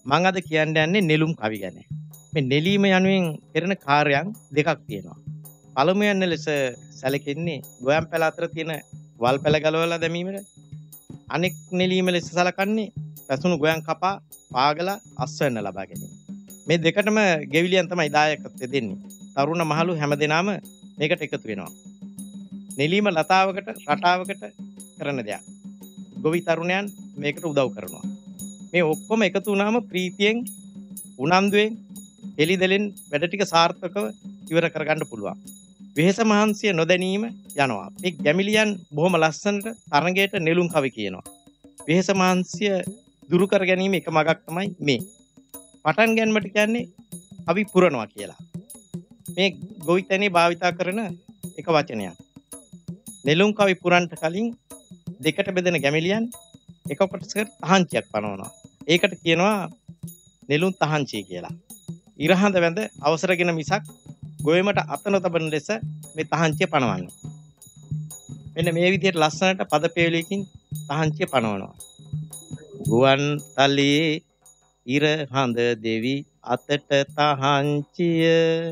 මම අද කියන්න යන්නේ නෙළුම් කවි ගැන. මේ නෙලීම යනුවෙන් කරන කාර්යයන් දෙකක් තියෙනවා. පළමුවෙන් ලෙස සැලකෙන්නේ ගොයම් පැල අතර තියෙන වල් පැල ගලවලා දැමීමට. අනෙක් නෙලීම ලෙස සැලකන්නේ පැසුණු ගොයම් කපා පාගලා අස්වැන්න ලබා ගැනීම. මේ දෙකටම ගෙවිලියන් තමයි දායකත්වය දෙන්නේ. තරුණ මහලු හැමදෙනාම මේකට එකතු වෙනවා. නෙලීම ලතාවකට රටාවකට කරන දෙයක්. ගොවි තරුණයන් මේකට උදව් කරනවා. මේ ඔක්කොම එකතු වුණාම ප්‍රීතියෙන් උනන්දුවෙන් එලිදෙලින් වැඩ ටික සාර්ථකව ඉවර කරගන්න පුළුවන්. වෙහෙස මහන්සිය නොදැනීම යනවා. මේ ගැමිලියන් බොහොම ලස්සනට තරඟයට නෙළුම් කවි කියනවා. වෙහෙස මහන්සිය දුරු කර ගැනීම එක මගක් තමයි මේ. පටන් ගැනීමට කියන්නේ කවි පුරනවා කියලා. මේ ගොවිතැනේ භාවිතා කරන එක වචනයක්. නෙළුම් කවි පුරන්ට කලින් දෙකට බෙදෙන ගැමිලියන් එක කොටසකට තහංචියක් පනවනවා. ඒකට කියනවා නෙළුම් තහංචිය කියලා. ඉරහඳ වැඳ අවසරගෙන මිසක් ගොයමට අත නොතබන ලෙස මේ තහංචිය පනවන්නේ. මෙන්න මේ විදිහට ලස්සනට පද පෙළයකින් තහංචිය පනවනවා. ගුවන් තලයේ ඉරහඳ දෙවි අතට තහංචිය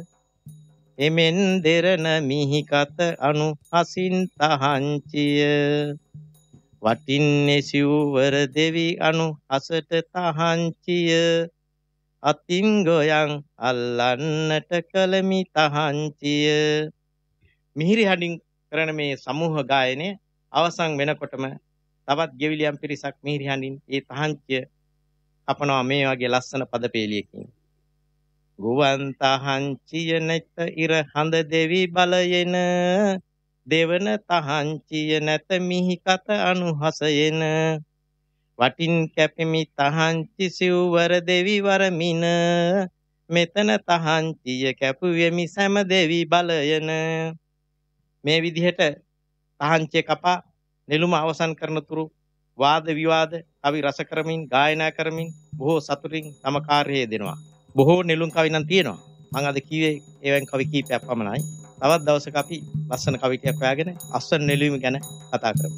එමෙන් දෙරණ මිහිකත අනු හසින් තහංචිය වටින්නේ සිව්වර දෙවි අනු හසට තහංචිය අතින් ගොයන් අල්ලන්නට කලමි තහංචිය. මිහිරි හඬින් කරන මේ සමූහ ගායනය අවසන් වෙනකොටම තවත් ගෙවිලියන් පිරිසක් මිහිරි හඬින් ඒ තහංචිය කපනවා මේ වගේ ලස්සන පද පෙළියකින්. ගුවන් තහංචිය නැත ඉර හඳ දෙවි බලයෙන දෙවන තහංචිය නැත මිහිකත අනුහසයෙන වටින් කැපෙමි තහංචි සිව්වර දෙවි වරමින මෙතන තහංචිය කැපුවෙමි සෑම දෙවි බලයන. මේ විදිහට තහංචිය කපා නෙළුම අවසන් කරන තුරු වාද විවාද කවි රස කරමින් ගායනා කරමින් බොහෝ සතුටින් තම කාර්යය දෙනවා. බොහෝ නෙළුම් කවි නම් තියෙනවා. මම අද කිව්වේ ඒවෙන් කවි කීපයක් පමණයි. තවත් දවසක අපි ලස්සන කවි ටිකක් හොයාගෙන අස්වැන්න නෙළුම ගැන කතා කරමු.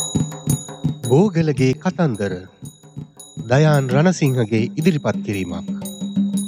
බෝගලගේ කතන්දර දයාන් රණසිංහගේ ඉදිරිපත් කිරීමක්.